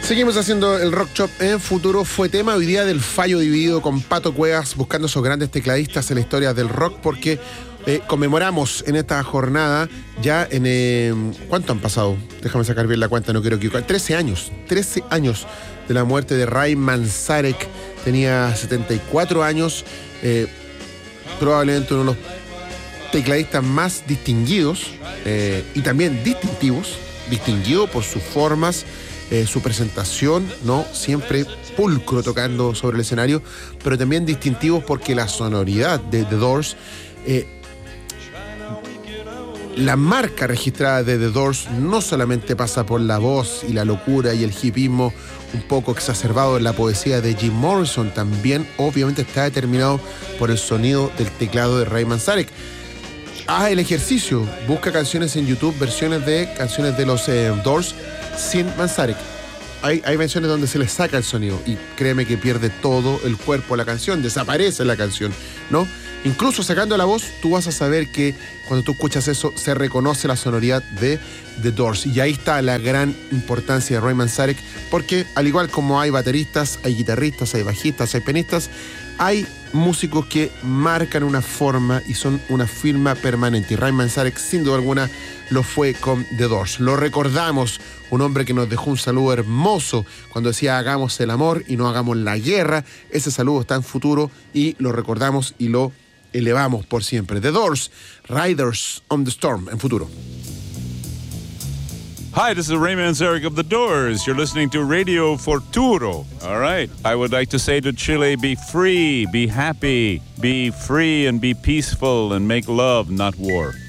Seguimos haciendo el Rock Shop en Futuro. Fue tema hoy día del fallo dividido con Pato Cuevas, buscando esos grandes tecladistas en la historia del rock, porque conmemoramos en esta jornada ya en... ¿cuánto han pasado? Déjame sacar bien la cuenta, no quiero equivocar. 13 años de la muerte de Ray Manzarek. Tenía 74 años, probablemente uno de los tecladistas más distinguidos y también distintivos, distinguido por sus formas, su presentación, ¿no? Siempre pulcro tocando sobre el escenario, pero también distintivos porque la sonoridad de The Doors, la marca registrada de The Doors no solamente pasa por la voz y la locura y el hipismo un poco exacerbado en la poesía de Jim Morrison, también obviamente está determinado por el sonido del teclado de Ray Manzarek. Haz el ejercicio, busca canciones en YouTube, versiones de canciones de los Doors sin Manzarek. Hay versiones donde se le saca el sonido y créeme que pierde todo el cuerpo la canción, desaparece la canción, ¿no? Incluso sacando la voz, tú vas a saber que cuando tú escuchas eso se reconoce la sonoridad de The Doors. Y ahí está la gran importancia de Ray Manzarek, porque al igual como hay bateristas, hay guitarristas, hay bajistas, hay pianistas, hay músicos que marcan una forma y son una firma permanente. Y Ray Manzarek, sin duda alguna, lo fue con The Doors. Lo recordamos, un hombre que nos dejó un saludo hermoso cuando decía hagamos el amor y no hagamos la guerra. Ese saludo está en Futuro y lo recordamos y lo elevamos por siempre. The Doors, Riders on the Storm, en Futuro. Hi, this is Ray Manzarek of The Doors. You're listening to Radio Futuro. All right. I would like to say to Chile, be free, be happy, be free and be peaceful and make love, not war.